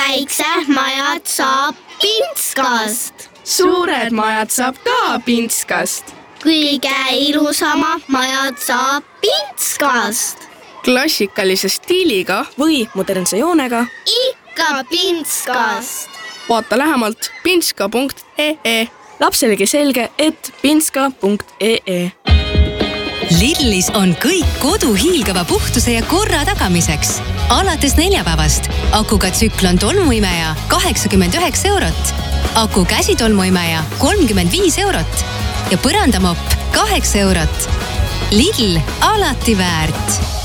väiksed majad saab Pintskast. Suured majad saab ka Pintskast. Kõige ilusamad majad saab Pintskast. Klassikalise stiiliga või modernse joonega ikka Pintskast. vaata lähemalt pintska.ee. Lapselegi selge, et pintska.ee. Lidlis on kõik kodu hiilgava puhtuse ja korra tagamiseks. Alates neljapäevast akuga tsüklon tolmuimeja 89 €, aku käsitolmuimeja 35 € ja põrandamopp 8 €. Lidl alati väärt.